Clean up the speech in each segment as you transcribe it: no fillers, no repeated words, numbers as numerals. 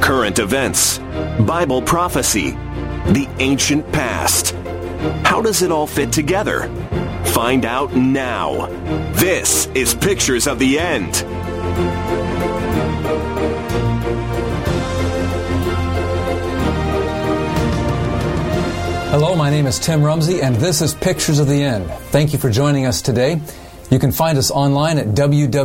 current events, Bible prophecy, the ancient past. How does it all fit together? Find out now. This is Pictures of the End. Hello, my name is Tim Rumsey, and this is Pictures of the End. Thank you for joining us today. You can find us online at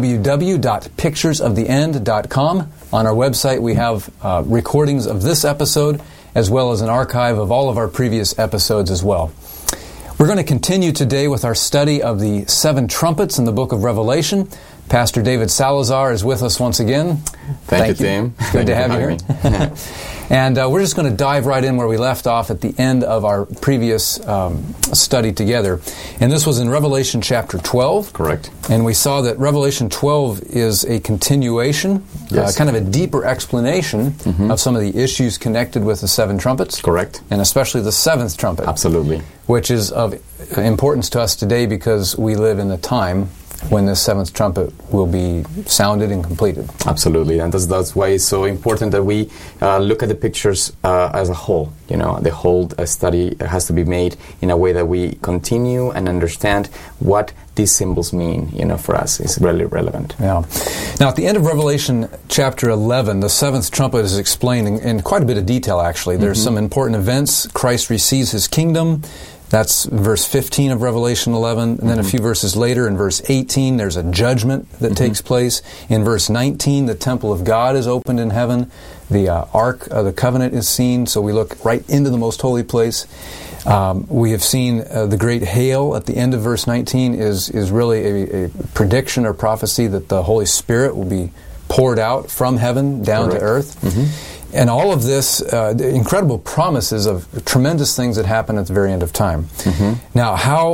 www.picturesoftheend.com. On our website, we have recordings of this episode, as well as an archive of all of our previous episodes as well. We're going to continue today with our study of the 7 trumpets in the book of Revelation. Pastor David Salazar is with us once again. Thank you, Tim. Good to have you here. And we're just going to dive right in where we left off at the end of our previous study together. And this was in Revelation chapter 12. Correct. And we saw that Revelation 12 is a continuation, kind of a deeper explanation of some of the issues connected with the 7 trumpets. Correct. And especially the 7th trumpet. Absolutely. Which is of importance to us today because we live in the time when this 7th trumpet will be sounded and completed. Absolutely, and that's why it's so important that we look at the pictures as a whole. You know, the whole study has to be made in a way that we continue and understand what these symbols mean, you know, for us. It's really relevant. Yeah. Now, at the end of Revelation chapter 11, the 7th trumpet is explained in quite a bit of detail, actually. There's some important events. Christ receives his kingdom. That's verse 15 of Revelation 11. And then a few verses later, in verse 18, there's a judgment that takes place. In verse 19, the temple of God is opened in heaven. The Ark of the Covenant is seen, so we look right into the most holy place. We have seen the great hail at the end of verse 19 is really a prediction or prophecy that the Holy Spirit will be poured out from heaven down to earth. And all of this, incredible promises of tremendous things that happen at the very end of time. Now,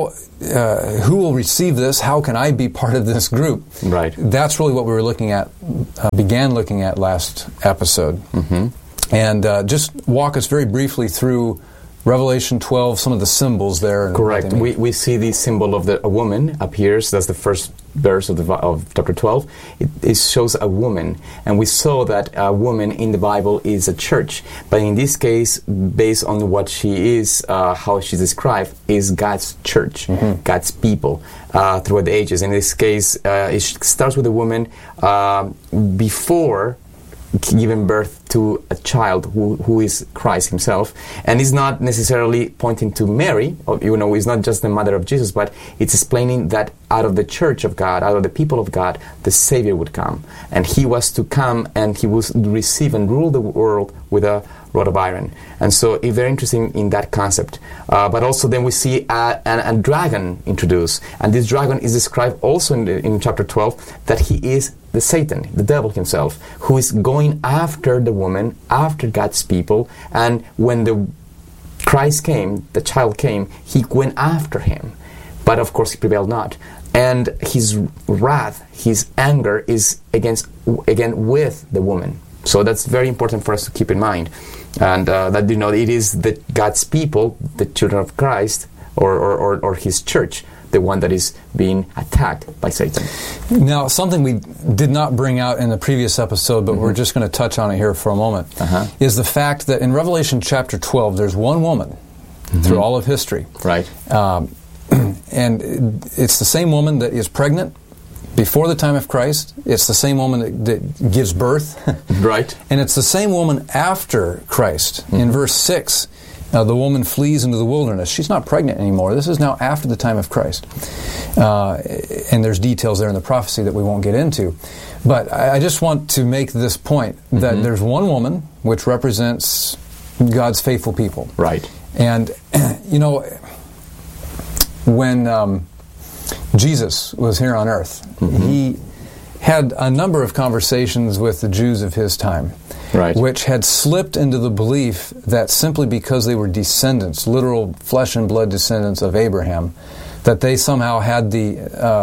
who will receive this? How can I be part of this group? Right. That's really what we were looking at, began looking at last episode. And just walk us very briefly through Revelation 12, some of the symbols there. Correct. We see the symbol of a woman appears. That's the first verse of chapter 12. It shows a woman. And we saw that a woman in the Bible is a church. But in this case, based on what she is, how she's described, is God's church, God's people throughout the ages. In this case, it starts with a woman before giving birth to a child who is Christ himself, and is not necessarily pointing to Mary, or, you know, is not just the mother of Jesus, but it's explaining that out of the church of God, out of the people of God, the Savior would come, and he was to come and he would receive and rule the world with a rod of iron. And so if they're interested in that concept, but also then we see a dragon introduced, and this dragon is described also in chapter 12 that he is the Satan, the devil himself, who is going after the woman, after God's people. And when the Christ came, the child came, he went after him. But of course he prevailed not. And his wrath, his anger is again with the woman. So that's very important for us to keep in mind. And that, you know, it is God's people, the children of Christ, or his church, the one that is being attacked by Satan. Now, something we did not bring out in the previous episode, but we're just going to touch on it here for a moment, is the fact that in Revelation chapter 12, there's one woman through all of history. Right. And it's the same woman that is pregnant before the time of Christ. It's the same woman that gives birth. Right. And it's the same woman after Christ. In verse 6, the woman flees into the wilderness. She's not pregnant anymore. This is now after the time of Christ. And there's details there in the prophecy that we won't get into. But I just want to make this point, that there's one woman which represents God's faithful people. Right. And, you know, when Jesus was here on earth, he had a number of conversations with the Jews of his time, which had slipped into the belief that simply because they were descendants, literal flesh and blood descendants of Abraham, that they somehow had the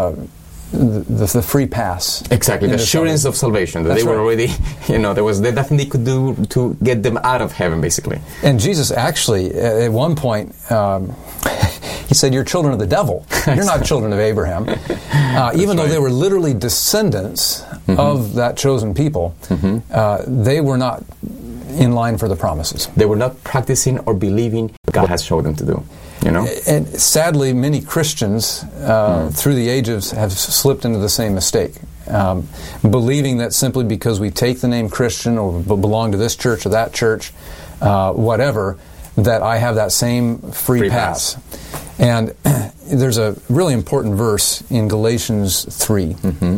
free pass. Exactly, the assurance of salvation. That they were already, you know, there's nothing they could do to get them out of heaven, basically. And Jesus actually, at one point, he said, "You're children of the devil. You're not children of Abraham." Even though they were literally descendants of that chosen people, they were not in line for the promises. They were not practicing or believing what God has showed them to do. You know? And sadly, many Christians through the ages have slipped into the same mistake, believing that simply because we take the name Christian or belong to this church or that church, whatever, that I have that same free pass. And there's a really important verse in Galatians 3,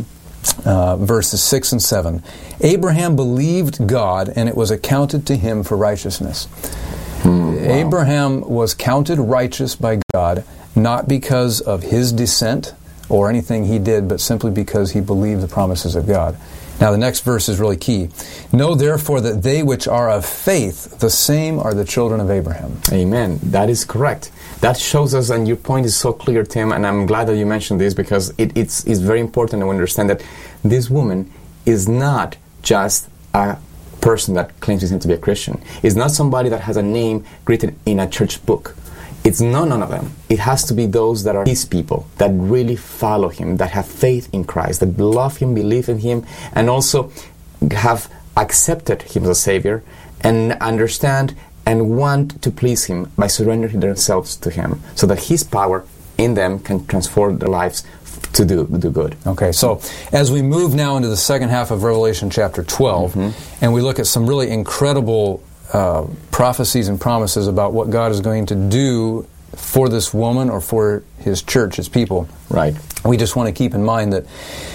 verses 6 and 7. Abraham believed God, and it was accounted to him for righteousness. Wow. Abraham was counted righteous by God, not because of his descent or anything he did, but simply because he believed the promises of God. Now the next verse is really key. Know therefore that they which are of faith, the same are the children of Abraham. Amen. That is correct. That shows us, and your point is so clear, Tim, and I'm glad that you mentioned this because it's very important to understand that this woman is not just a person that claims to be a Christian. It's not somebody that has a name written in a church book. It's none of them. It has to be those that are His people, that really follow Him, that have faith in Christ, that love Him, believe in Him, and also have accepted Him as a Savior and understand and want to please Him by surrendering themselves to Him so that His power in them can transform their lives to do good. Okay, so as we move now into the second half of Revelation chapter 12, and we look at some really incredible prophecies and promises about what God is going to do for this woman or for His church, His people. Right. We just want to keep in mind that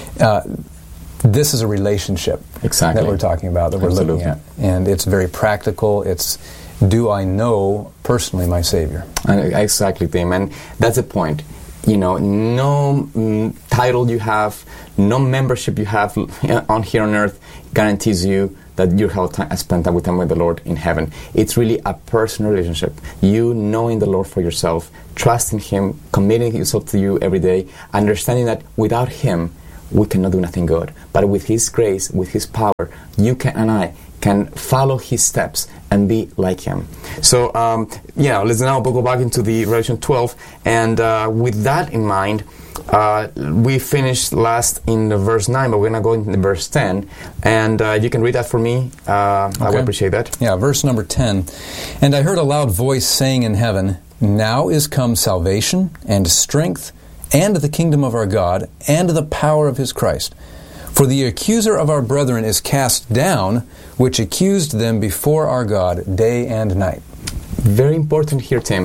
this is a relationship that we're talking about, that we're looking at. And it's very practical. It's, do I know personally my Savior? Exactly, Tim. And that's the point. You know, no title you have, no membership you have on here on earth guarantees you that you have spent time with the Lord in heaven. It's really a personal relationship. You knowing the Lord for yourself, trusting Him, committing yourself to you every day, understanding that without Him, we cannot do nothing good. But with His grace, with His power, you can and I can follow His steps and be like Him. So, let's now go back into the Revelation 12. And with that in mind, we finished last in the verse 9, but we're going to go into verse 10. And you can read that for me. I would appreciate that. Yeah, verse number 10. And I heard a loud voice saying in heaven, now is come salvation and strength and the kingdom of our God and the power of His Christ. For the accuser of our brethren is cast down, which accused them before our God day and night. Very important here, Tim.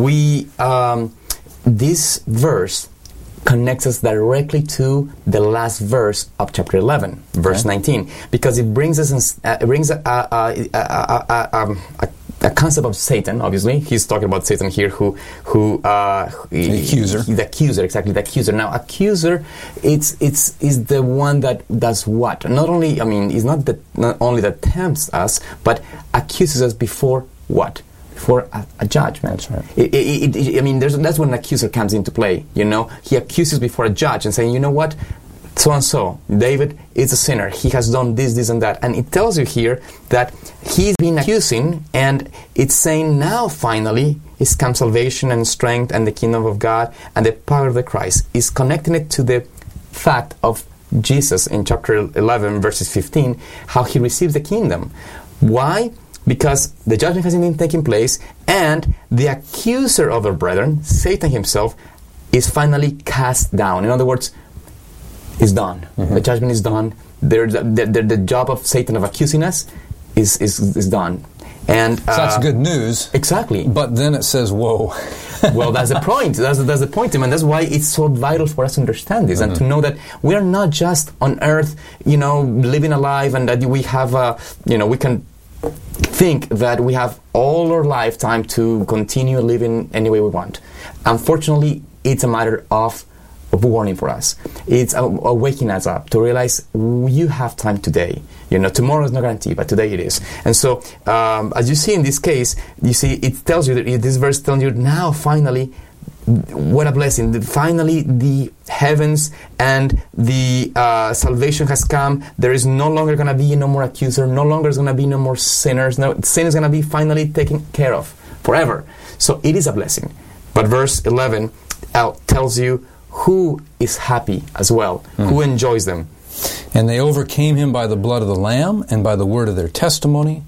This verse connects us directly to the last verse of chapter 11, verse 19, because it brings us a concept of Satan. Obviously, he's talking about Satan here, the accuser, exactly, the accuser. Now, accuser, it's the one that does what? Not only, it's not only that tempts us, but accuses us before what? For a judgment. That's right. That's when an accuser comes into play. You know, he accuses before a judge and saying, you know what, so and so, David is a sinner. He has done this, this, and that, and it tells you here that he's been accusing, and it's saying now finally is come salvation and strength and the kingdom of God and the power of the Christ. Is connecting it to the fact of Jesus in chapter 11, verses 15, how He receives the kingdom. Why? Because the judgment has been taking place, and the accuser of our brethren, Satan himself, is finally cast down. In other words, it's done. The judgment is done. The job of Satan of accusing us is done. And so that's good news. Exactly. But then it says, whoa. Well, that's the point. That's the point, and that's why it's so vital for us to understand this and to know that we are not just on earth, living a life, and that we have, we can think that we have all our lifetime to continue living any way we want. Unfortunately, it's a matter of warning for us. It's waking us up to realize you have time today. Tomorrow is not guaranteed, but today it is. And so, as you see in this case, it tells you that this verse tells you now finally, what a blessing! Finally, the heavens and the salvation has come. There is no longer going to be no more accuser. No longer is going to be no more sinners. No, sin is going to be finally taken care of forever. So it is a blessing. But verse 11 tells you who is happy as well, who enjoys them. And they overcame him by the blood of the Lamb and by the word of their testimony,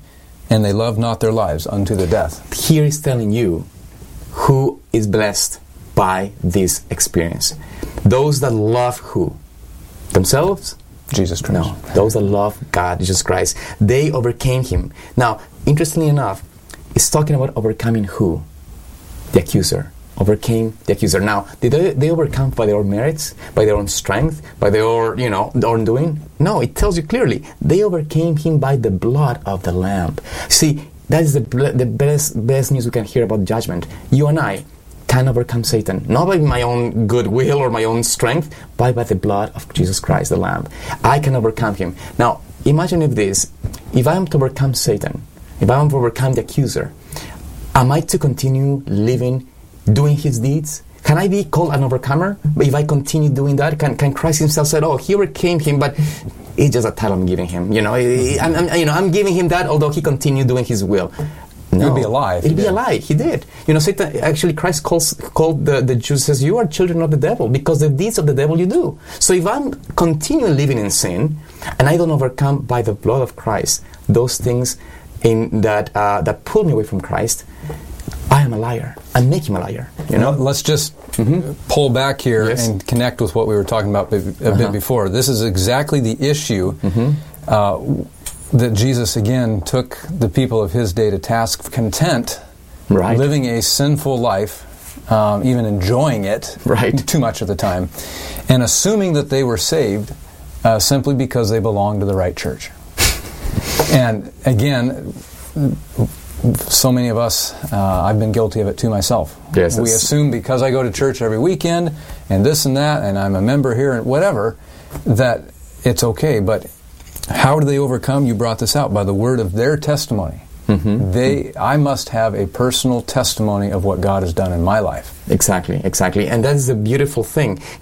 and they love not their lives unto the death. Here is telling you who is blessed by this experience. Those that love who? Themselves? Jesus Christ. No. Those that love God, Jesus Christ. They overcame him. Now, interestingly enough, it's talking about overcoming who? The accuser. Overcame the accuser. Now, did they overcome by their own merits, by their own strength, by their own doing? No, it tells you clearly. They overcame him by the blood of the Lamb. See, that is the best news we can hear about judgment. You and I can overcome Satan, not by my own goodwill or my own strength, but by the blood of Jesus Christ, the Lamb. I can overcome him. Now, imagine if I am to overcome Satan, if I am to overcome the accuser, am I to continue living, doing his deeds? Can I be called an overcomer? But if I continue doing that, can Christ himself say, "Oh, he overcame him, but it's just a title I'm giving him. I'm giving him that, although he continued doing his will." No. He'd be alive. He'd be alive. He did. Satan, actually, Christ called the Jews, says, "You are children of the devil, because the deeds of the devil you do." So if I'm continuing living in sin, and I don't overcome by the blood of Christ those things that pull me away from Christ, I am a liar. I make him a liar. Let's just pull back here and connect with what we were talking about a bit before. This is exactly the issue that Jesus, again, took the people of his day to task, content, living a sinful life, even enjoying it too much of the time, and assuming that they were saved simply because they belonged to the right church. And again, so many of us, I've been guilty of it too myself. Yes, we assume because I go to church every weekend and this and that, and I'm a member here and whatever, that it's okay. But how do they overcome? You brought this out, by the word of their testimony. I must have a personal testimony of what God has done in my life. Exactly. And that is the beautiful thing.